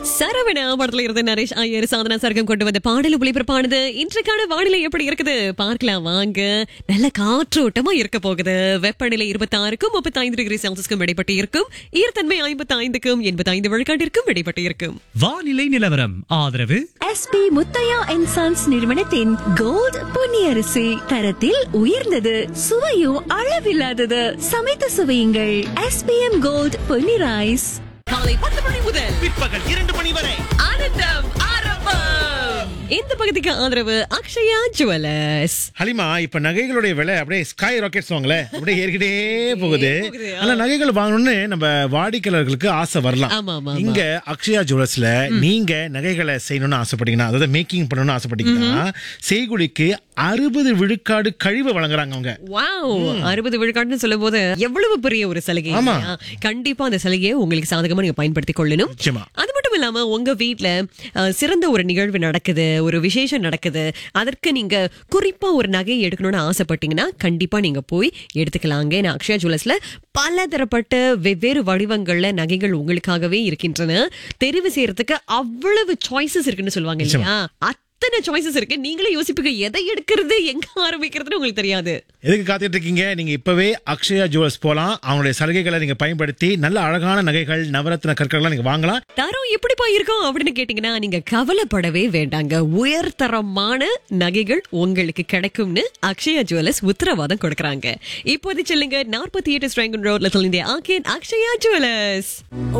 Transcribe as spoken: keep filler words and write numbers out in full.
சரவணா படத்துல இருந்து நரேஷ் ஐயர் சாதனா சர்க்கம் கொண்டு வந்த பாடல் ஒளிபரப்பானது. இன்றைக்கான வானிலை எப்படி இருக்குது பார்க்கலாம் வாங்க. நல்ல காற்றோட்டமா இருக்க போகுது. வெப்பநிலை இருபத்தி ஆறுக்கும் முப்பத்தி ஐந்து டிகிரி செல்சியஸ்க்கும் இடைப்பட்டு இருக்கும். ஈரத்தன்மை ஐம்பத்தி ஐந்துக்கும் எண்பத்தி ஐந்து விழுக்காட்டிற்கும் இடைப்பட்டு இருக்கும். வானிலை நிலவரம் ஆதரவு எஸ்பி முத்தையா அண்ட் சன்ஸ் நிறுவனத்தின் கோல்ட் பொன்னியரிசி. தரத்தில் உயர்ந்தது, சுவையும் அளவில்லாதது. சமைத்து சுவையுங்கள். SPM gold Ponni rice. காலை பத்து மணி முதல் பிற்பகல் இரண்டு மணி வரை ஆனந்தம் ஆரம்பம். இந்த பகுதிக்கு ஆதரவு அக்ஷயா ஜுவல்லர்ஸ். ஹலிமா, இப்ப நகைகளுடைய விலை அப்படியே ஸ்கை ராக்கெட் வாங்கல அப்படியே ஏறிக்கிட்டே போகுது. போகுது, ஆ. ஆனா நகைகள் வாங்கணும்னு நம்ம வாடிக்கையாளர்களுக்கு ஆசை வரலாம். ஆமா, ஆமா, ஆமா. இங்க அக்ஷயா ஜுவல்லர்ஸ்ல நீங்க நகைகளை செய்யணும்னு ஆசைப்பட்டீங்கன்னா, அதாவது மேக்கிங் பண்ணணும்னு ஆசைப்பட்டீங்கன்னா, செய்குலிக்கு அறுபது விழுக்காடு கழிவு வழங்குறாங்க அவங்க. வாவ், அறுபது விழுக்காடுன்னு சொல்லும் போது எவ்வளவு பெரிய ஒரு சலுகை. ஆமா. இல்லையா? கண்டிப்பா அந்த சலுகையை உங்களுக்கு சாதகமா நீங்க பயன்படுத்திக் கொள்ளணும். நிச்சயமா. அது மட்டும் இல்லாம உங்க வீட்ல அஹ், சிறந்த ஒரு நிகழ்வு நடக்குது, ஒரு விசேஷம் நடக்குது, அதற்கு நீங்க குறிப்பா ஒரு நகை எடுக்கணும்னு ஆசைப்பட்டீங்கன்னா கண்டிப்பா நீங்க போய் எடுத்துக்கலாங்க. ஏன்னா அக்ஷயா ஜுவல்லர்ஸ்ல பல தரப்பட்ட வெவ்வேறு வடிவங்கள்ல நகைகள் உங்களுக்காகவே இருக்கின்றன. தெரிவு செய்யறதுக்கு அவ்வளவு சாய்ஸஸ் இருக்குன்னு சொல்லுவாங்க இல்லையா? அத்தனை சாய்ஸஸ் இருக்கு. நீங்களே யோசிப்பீங்க எதை எடுக்கிறது, எங்க ஆரம்பிக்கிறதுன்னு உங்களுக்கு தெரியாது. எதுக்கு காத்துட்டு இருக்கீங்க? நீங்க இப்பவே அக்ஷயா ஜுவல்லர்ஸ் போலாம். அவங்களுடைய சலுகைகளை நீங்க பயன்படுத்தி நல்ல அழகான நகைகள், நவரத்ன கற்கள்லாம் நீங்க வாங்கலாம். தரம் எப்படிப்பா இருக்கும் அப்படின்னு கேட்டீங்கன்னா நீங்க கவலைப்படவே வேண்டாங்க. உயர்தரமான நகைகள் உங்களுக்கு கிடைக்கும்னு அக்ஷயா ஜுவல்லர்ஸ் உத்தரவாதம் கொடுக்கறாங்க. இப்போது சொல்லுங்க நாற்பத்தி எட்டு ஸ்ட்ராங்கன் road little India arcade Akshaya jewellers.